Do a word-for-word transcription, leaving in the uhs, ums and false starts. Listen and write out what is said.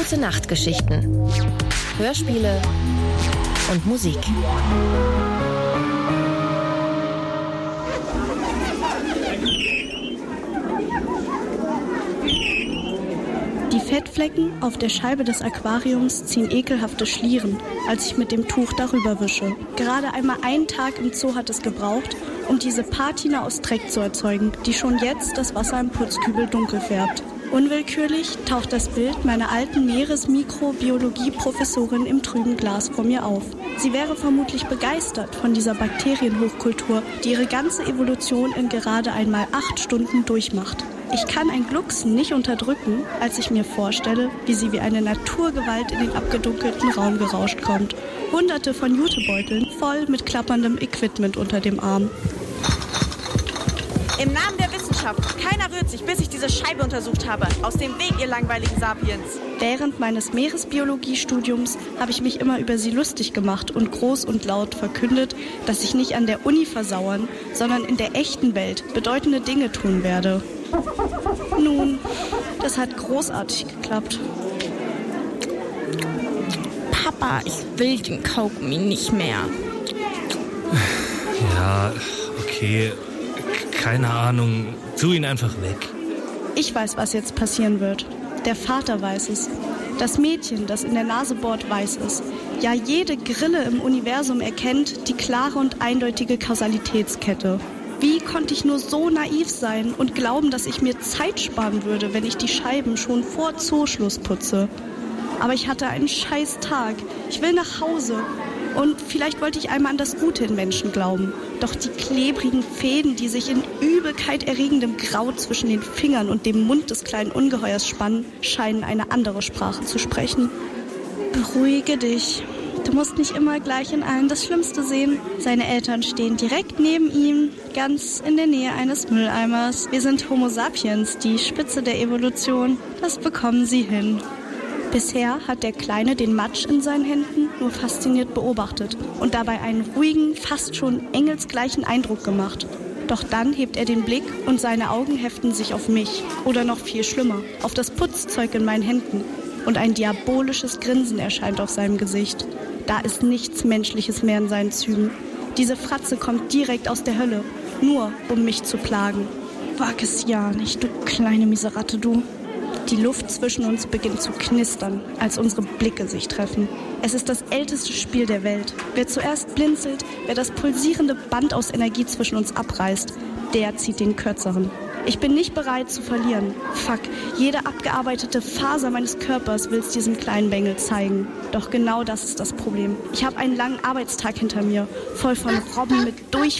Gute-Nacht-Geschichten, Hörspiele und Musik. Die Fettflecken auf der Scheibe des Aquariums ziehen ekelhafte Schlieren, als ich mit dem Tuch darüber wische. Gerade einmal einen Tag im Zoo hat es gebraucht, um diese Patina aus Dreck zu erzeugen, die schon jetzt das Wasser im Putzkübel dunkel färbt. Unwillkürlich taucht das Bild meiner alten Meeresmikrobiologie-Professorin im trüben Glas vor mir auf. Sie wäre vermutlich begeistert von dieser Bakterienhochkultur, die ihre ganze Evolution in gerade einmal acht Stunden durchmacht. Ich kann ein Glucksen nicht unterdrücken, als ich mir vorstelle, wie sie wie eine Naturgewalt in den abgedunkelten Raum gerauscht kommt. Hunderte von Jutebeuteln voll mit klapperndem Equipment unter dem Arm. Im Namen der Wissenschaft, keiner rührt sich, bis ich diese Scheibe untersucht habe. Aus dem Weg, ihr langweiligen Sapiens. Während meines Meeresbiologiestudiums habe ich mich immer über sie lustig gemacht und groß und laut verkündet, dass ich nicht an der Uni versauern, sondern in der echten Welt bedeutende Dinge tun werde. Nun, das hat großartig geklappt. Papa, ich will den Kaugummi nicht mehr. Ja, okay. Keine Ahnung. Tu ihn einfach weg. Ich weiß, was jetzt passieren wird. Der Vater weiß es. Das Mädchen, das in der Nase bohrt, weiß es. Ja, jede Grille im Universum erkennt die klare und eindeutige Kausalitätskette. Wie konnte ich nur so naiv sein und glauben, dass ich mir Zeit sparen würde, wenn ich die Scheiben schon vor Zooschluss putze? Aber ich hatte einen scheiß Tag. Ich will nach Hause. Und vielleicht wollte ich einmal an das Gute in Menschen glauben. Doch die klebrigen Fäden, die sich in Übelkeit erregendem Grau zwischen den Fingern und dem Mund des kleinen Ungeheuers spannen, scheinen eine andere Sprache zu sprechen. Beruhige dich. Du musst nicht immer gleich in allem das Schlimmste sehen. Seine Eltern stehen direkt neben ihm, ganz in der Nähe eines Mülleimers. Wir sind Homo sapiens, die Spitze der Evolution. Das bekommen sie hin. Bisher hat der Kleine den Matsch in seinen Händen nur fasziniert beobachtet und dabei einen ruhigen, fast schon engelsgleichen Eindruck gemacht. Doch dann hebt er den Blick und seine Augen heften sich auf mich oder noch viel schlimmer, auf das Putzzeug in meinen Händen. Und ein diabolisches Grinsen erscheint auf seinem Gesicht. Da ist nichts Menschliches mehr in seinen Zügen. Diese Fratze kommt direkt aus der Hölle, nur um mich zu plagen. Wag es ja nicht, du kleine Miseratte, du. Die Luft zwischen uns beginnt zu knistern, als unsere Blicke sich treffen. Es ist das älteste Spiel der Welt. Wer zuerst blinzelt, wer das pulsierende Band aus Energie zwischen uns abreißt, der zieht den Kürzeren. Ich bin nicht bereit zu verlieren. Fuck, jede abgearbeitete Faser meines Körpers will es diesem kleinen Bengel zeigen. Doch genau das ist das Problem. Ich habe einen langen Arbeitstag hinter mir, voll von Robben mit durch